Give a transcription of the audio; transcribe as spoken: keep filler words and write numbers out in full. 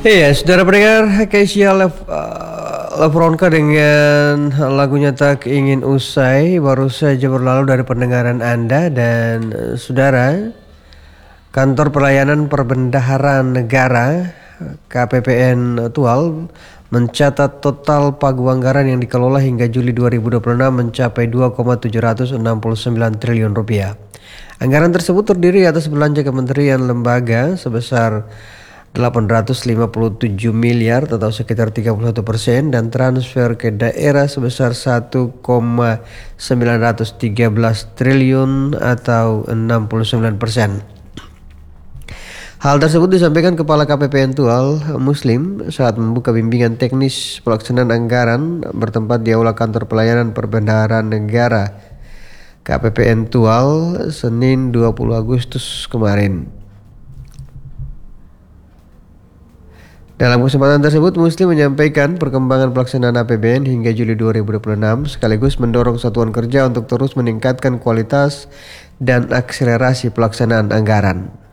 Iya, saudara pendengar, Keisha Lev, uh, Levronka dengan lagunya Tak Ingin Usai baru saja berlalu dari pendengaran Anda. Dan uh, saudara, Kantor Pelayanan Perbendaharaan Negara K P P N Tual mencatat total pagu anggaran yang dikelola hingga Juli dua ribu dua puluh enam mencapai dua koma tujuh enam sembilan triliun rupiah. Anggaran tersebut terdiri atas belanja kementerian lembaga sebesar delapan ratus lima puluh tujuh miliar atau sekitar tiga puluh satu persen dan transfer ke daerah sebesar satu koma sembilan tiga triliun atau enam puluh sembilan persen. Hal tersebut disampaikan Kepala K P P N Tual Muslim saat membuka bimbingan teknis pelaksanaan anggaran bertempat di Aula Kantor Pelayanan Perbendaharaan Negara K P P N Tual Senin dua puluh Agustus kemarin. Dalam kesempatan tersebut, Muslim menyampaikan perkembangan pelaksanaan A P B N hingga Juli dua ribu dua puluh enam sekaligus mendorong satuan kerja untuk terus meningkatkan kualitas dan akselerasi pelaksanaan anggaran.